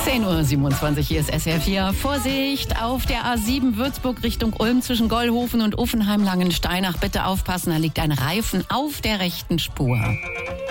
10:27 Uhr, hier ist SRF 4. Vorsicht, auf der A7 Würzburg Richtung Ulm zwischen Gollhofen und Uffenheim-Langensteinach. Bitte aufpassen, da liegt ein Reifen auf der rechten Spur.